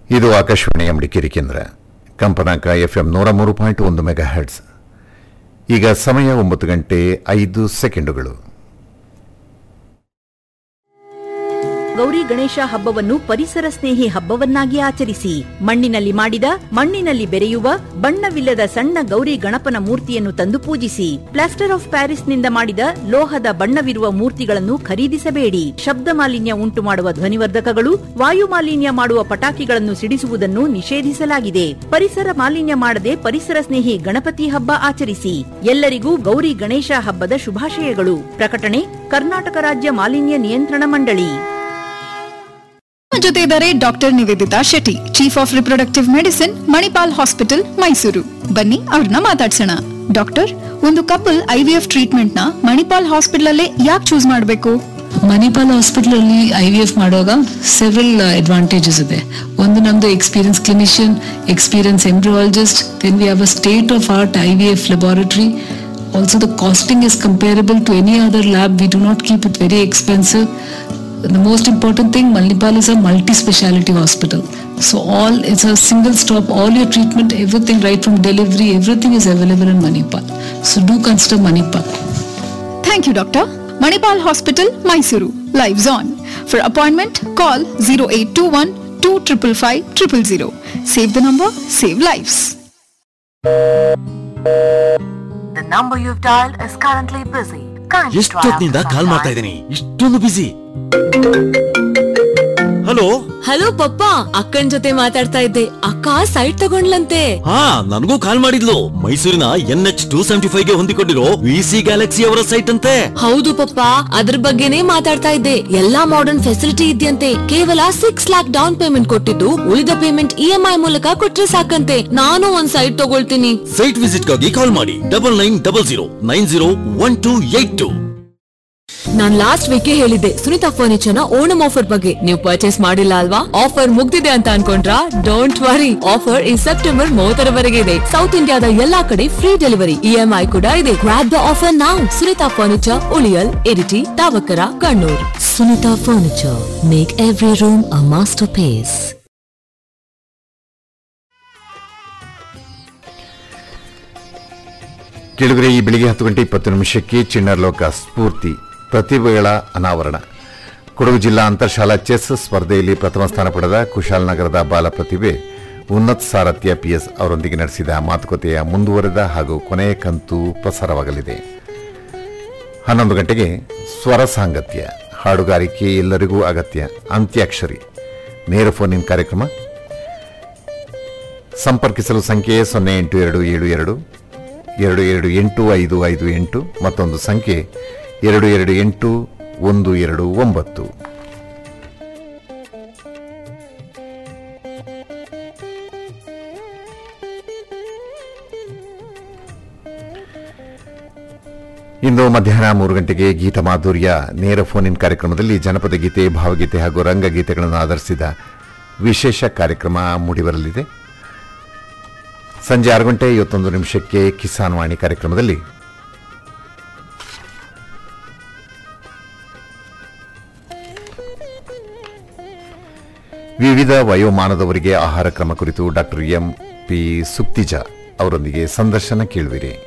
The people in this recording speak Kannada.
ಇದು ಆಕಾಶವಾಣಿಯ ಮಡಿಕೇರಿ ಕೇಂದ್ರ ಕಂಪನಾಂಕ FM 103.1 ಮೆಗಾಹೆರ್ಟ್ಸ್. ಈಗ ಸಮಯ 9:05. ಗೌರಿ ಗಣೇಶ ಹಬ್ಬವನ್ನು ಪರಿಸರ ಸ್ನೇಹಿ ಹಬ್ಬವನ್ನಾಗಿ ಆಚರಿಸಿ. ಮಣ್ಣಿನಲ್ಲಿ ಮಾಡಿದ, ಮಣ್ಣಿನಲ್ಲಿ ಬೆರೆಯುವ, ಬಣ್ಣವಿಲ್ಲದ ಸಣ್ಣ ಗೌರಿ ಗಣಪನ ಮೂರ್ತಿಯನ್ನು ತಂದು ಪೂಜಿಸಿ. ಪ್ಲಾಸ್ಟರ್ ಆಫ್ ಪ್ಯಾರಿಸ್ನಿಂದ ಮಾಡಿದ ಲೋಹದ ಬಣ್ಣವಿರುವ ಮೂರ್ತಿಗಳನ್ನು ಖರೀದಿಸಬೇಡಿ. ಶಬ್ದ ಮಾಲಿನ್ಯ ಉಂಟು ಮಾಡುವ ಧ್ವನಿವರ್ಧಕಗಳು, ವಾಯು ಮಾಲಿನ್ಯ ಮಾಡುವ ಪಟಾಕಿಗಳನ್ನು ಸಿಡಿಸುವುದನ್ನು ನಿಷೇಧಿಸಲಾಗಿದೆ. ಪರಿಸರ ಮಾಲಿನ್ಯ ಮಾಡದೆ ಪರಿಸರ ಸ್ನೇಹಿ ಗಣಪತಿ ಹಬ್ಬ ಆಚರಿಸಿ. ಎಲ್ಲರಿಗೂ ಗೌರಿ ಗಣೇಶ ಹಬ್ಬದ ಶುಭಾಶಯಗಳು. ಪ್ರಕಟಣೆ ಕರ್ನಾಟಕ ರಾಜ್ಯ ಮಾಲಿನ್ಯ ನಿಯಂತ್ರಣ ಮಂಡಳಿ. ಜೊತೆ ಇದ್ದಾರೆ doctor Nivedita Shetty, chief of reproductive medicine, Manipal hospital, Mysuru. ಬನ್ನಿ ಅವ್ರನ್ನ ಮಾತಾಡ್ಸೋಣ. ಡಾಕ್ಟರ್, ಒಂದು ಕಪಲ್ IVF ಟ್ರೀಟ್ಮೆಂಟ್ ನ ಮಣಿಪಾಲ್ ಹಾಸ್ಪಿಟಲ್ ಅಲ್ಲೇ ಯಾಕೆ ಚೂಸ್ ಮಾಡಬೇಕು? ಮಣಿಪಾಲ್ ಹಾಸ್ಪಿಟಲ್ ಅಲ್ಲಿ IVF ಮಾಡುವಾಗ ಸೆವೆರಲ್ ಅಡ್ವಾಂಟೇಜಸ್ ಇದೆ. ಒಂದು, ನಮ್ದು experience clinician, experience embryologist, then we have a state of art IVF laboratory. Also the costing is comparable to any other lab. We do not keep it very expensive. The most important thing, Manipal is a multi-speciality hospital. So it's a single stop, all your treatment, everything right from delivery, everything is available in Manipal. So do consider Manipal. Thank you, Doctor. Manipal Hospital, Mysuru. Lives on. For appointment, call 0821 255 000. Save the number, save lives. The number you've dialed is currently busy. ಎಷ್ಟೊತ್ತಿನಿಂದ ಕಾಲ್ ಮಾಡ್ತಾ ಇದ್ದೀನಿ, ಇಷ್ಟೊಂದು ಬಿಸಿ. ಹಲೋ ಹಲೋ ಪಪ್ಪ, ಅಕ್ಕನ್ ಜೊತೆ ಮಾತಾಡ್ತಾ ಇದ್ದೆ. ಅಕ್ಕ ಸೈಟ್ ತಗೊಂಡ್ಲಂತೆ. ಹಾ, ನನಗೂ ಕಾಲ್ ಮಾಡಿದ್ಲು. ಮೈಸೂರಿನ NH 275 ಗೆ ಹೊಂದಿಕೊಂಡಿರೋ VC ಗ್ಯಾಲಕ್ಸಿ ಅವರ ಸೈಟ್ ಅಂತೆ. ಹೌದು ಪಪ್ಪ, ಅದ್ರ ಬಗ್ಗೆನೇ ಮಾತಾಡ್ತಾ ಇದ್ದೆ. ಎಲ್ಲಾ ಮಾಡರ್ನ್ ಫೆಸಿಲಿಟಿ ಇದೆಯಂತೆ. ಕೇವಲ 6 lakhs ಡೌನ್ ಪೇಮೆಂಟ್ ಕೊಟ್ಟಿದ್ದು, ಉಳಿದ ಪೇಮೆಂಟ್ EMI ಮೂಲಕ ಕೊಟ್ರೆ ಸಾಕಂತೆ. ನಾನು ಒಂದ್ ಸೈಟ್ ತಗೊಳ್ತೀನಿ. ಸೈಟ್ ವಿಸಿಟ್ ಗಾಗಿ ಕಾಲ್ ಮಾಡಿ 9900901282. ನಾನ್ ಲಾಸ್ಟ್ ವೀಕ್ ಹೇಳಿದ್ದೆ ಸುನಿತಾ ಫರ್ನಿಚರ್ ನ ಓಣಂ ಆಫರ್ ಬಗ್ಗೆ. ನೀವು ಪರ್ಚೇಸ್ ಮಾಡಿಲ್ಲ ಅಲ್ವಾ? ಆಫರ್ ಮುಗ್ದಿದೆ ಅಂತ ಅನ್ಕೊಂಡ್ರಾ? ಡೋಂಟ್ ವರಿ, ಆಫರ್ ಈ ಸೆಪ್ಟೆಂಬರ್ 30 ಇದೆ. ಸೌತ್ ಇಂಡಿಯಾದ ಎಲ್ಲಾ ಕಡೆ ಫ್ರೀ ಡೆಲಿವರಿ, EMI ಕೂಡ ಇದೆ. Grab the offer now. Sunita furniture, ಉಳಿಯಲ್, Iritty, ತಾವಕರ, Kannur. Sunita furniture, make every room a master piece. ಕೇಳಿದರೆ ಈ ಬೆಳಿಗ್ಗೆ 10:20 ಚಿಣ್ಣರ್ ಲೋಕ ಸ್ಫೂರ್ತಿ ಪ್ರತಿಭೆಗಳ ಅನಾವರಣ. ಕೊಡಗು ಜಿಲ್ಲಾ ಅಂತರ್ಶಾಲಾ ಚೆಸ್ ಸ್ಪರ್ಧೆಯಲ್ಲಿ ಪ್ರಥಮ ಸ್ಥಾನ ಪಡೆದ ಕುಶಾಲನಗರದ ಬಾಲ ಪ್ರತಿಭೆ ಉನ್ನತ್ ಸಾರಥ್ಯ PS ಅವರೊಂದಿಗೆ ನಡೆಸಿದ ಮಾತುಕತೆಯ ಮುಂದುವರೆದ ಹಾಗೂ ಕೊನೆಯ ಕಂತು ಪ್ರಸಾರವಾಗಲಿದೆ. 11 ಗಂಟೆಗೆ ಸ್ವರ ಸಾಂಗತ್ಯ, ಹಾಡುಗಾರಿಕೆ ಎಲ್ಲರಿಗೂ ಅಗತ್ಯ, ಅಂತ್ಯಾಕ್ಷರಿ ನೇರ ಫೋನ್ ಇನ್ ಕಾರ್ಯಕ್ರಮ. ಸಂಪರ್ಕಿಸಲು ಸಂಖ್ಯೆ 082722 228558, ಮತ್ತೊಂದು ಸಂಖ್ಯೆ 228129. ಇಂದು ಮಧ್ಯಾಹ್ನ 3 ಗಂಟೆಗೆ ಗೀತ ಮಾಧುರ್ಯ ನೇರ ಫೋನ್ ಇನ್ ಕಾರ್ಯಕ್ರಮದಲ್ಲಿ ಜನಪದ ಗೀತೆ, ಭಾವಗೀತೆ ಹಾಗೂ ರಂಗಗೀತೆಗಳನ್ನು ಆಧರಿಸಿದ ವಿಶೇಷ ಕಾರ್ಯಕ್ರಮ ಮೂಡಿಬರಲಿದೆ. ಸಂಜೆ 6:51 ಕಿಸಾನ್ ವಾಣಿ ಕಾರ್ಯಕ್ರಮದಲ್ಲಿ ವಿವಿಧ ವಯೋಮಾನದವರಿಗೆ ಆಹಾರ ಕ್ರಮ ಕುರಿತು ಡಾಕ್ಟರ್ MP ಸುಕ್ತಿಜಾ ಅವರೊಂದಿಗೆ ಸಂದರ್ಶನ ಕೇಳುವಿರಿ.